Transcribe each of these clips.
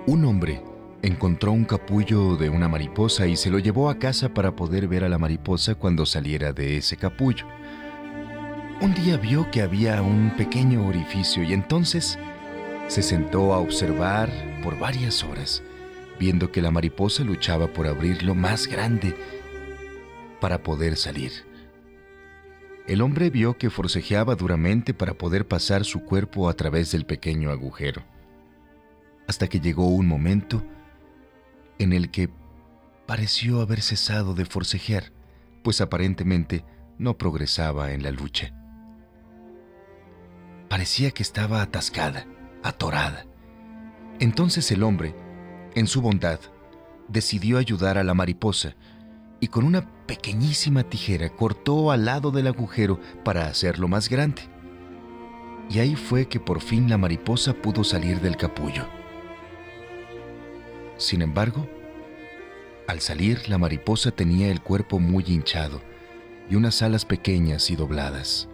Un hombre encontró un capullo de una mariposa y se lo llevó a casa para poder ver a la mariposa cuando saliera de ese capullo. Un día vio que había un pequeño orificio y entonces se sentó a observar por varias horas, viendo que la mariposa luchaba por abrirlo más grande para poder salir. El hombre vio que forcejeaba duramente para poder pasar su cuerpo a través del pequeño agujero, hasta que llegó un momento en el que pareció haber cesado de forcejear, pues aparentemente no progresaba en la lucha. Parecía que estaba atascada, atorada. Entonces el hombre, en su bondad, decidió ayudar a la mariposa y con una pequeñísima tijera cortó al lado del agujero para hacerlo más grande. Y ahí fue que por fin la mariposa pudo salir del capullo. Sin embargo, al salir, la mariposa tenía el cuerpo muy hinchado y unas alas pequeñas y dobladas.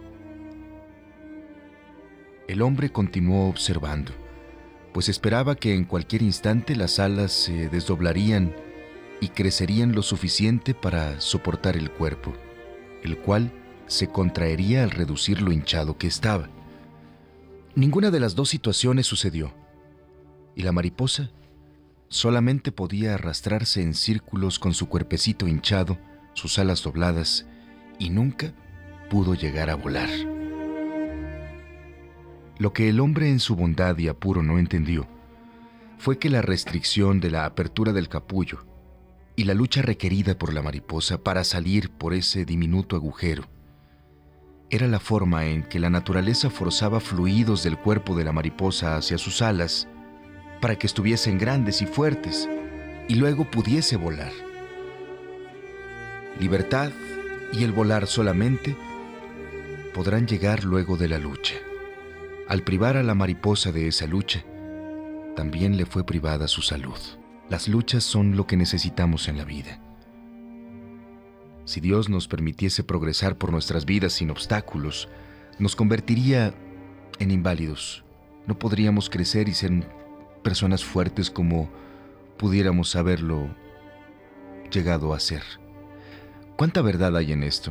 El hombre continuó observando, pues esperaba que en cualquier instante las alas se desdoblarían y crecerían lo suficiente para soportar el cuerpo, el cual se contraería al reducir lo hinchado que estaba. Ninguna de las dos situaciones sucedió, y la mariposa solamente podía arrastrarse en círculos con su cuerpecito hinchado, sus alas dobladas, y nunca pudo llegar a volar. Lo que el hombre en su bondad y apuro no entendió fue que la restricción de la apertura del capullo y la lucha requerida por la mariposa para salir por ese diminuto agujero era la forma en que la naturaleza forzaba fluidos del cuerpo de la mariposa hacia sus alas para que estuviesen grandes y fuertes y luego pudiese volar. Libertad y el volar solamente podrán llegar luego de la lucha. Al privar a la mariposa de esa lucha, también le fue privada su salud. Las luchas son lo que necesitamos en la vida. Si Dios nos permitiese progresar por nuestras vidas sin obstáculos, nos convertiría en inválidos. No podríamos crecer y ser personas fuertes como pudiéramos haberlo llegado a ser. ¿Cuánta verdad hay en esto?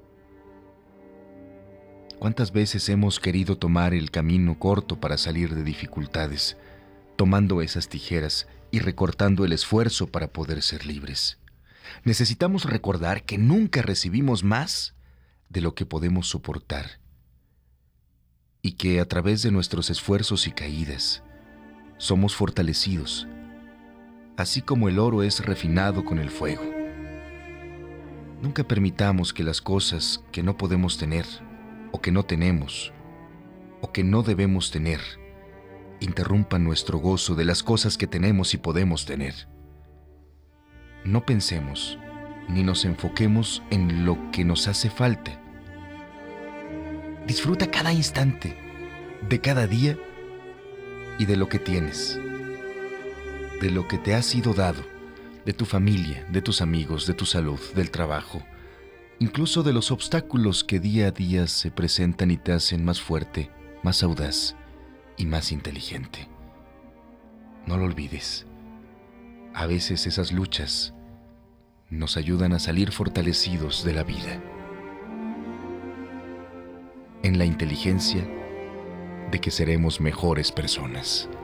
¿Cuántas veces hemos querido tomar el camino corto para salir de dificultades, tomando esas tijeras y recortando el esfuerzo para poder ser libres? Necesitamos recordar que nunca recibimos más de lo que podemos soportar y que a través de nuestros esfuerzos y caídas somos fortalecidos, así como el oro es refinado con el fuego. Nunca permitamos que las cosas que no podemos tener, o que no tenemos, o que no debemos tener, interrumpan nuestro gozo de las cosas que tenemos y podemos tener. No pensemos ni nos enfoquemos en lo que nos hace falta. Disfruta cada instante, de cada día y de lo que tienes, de lo que te ha sido dado, de tu familia, de tus amigos, de tu salud, del trabajo, incluso de los obstáculos que día a día se presentan y te hacen más fuerte, más audaz y más inteligente. No lo olvides. A veces esas luchas nos ayudan a salir fortalecidos de la vida, en la inteligencia de que seremos mejores personas.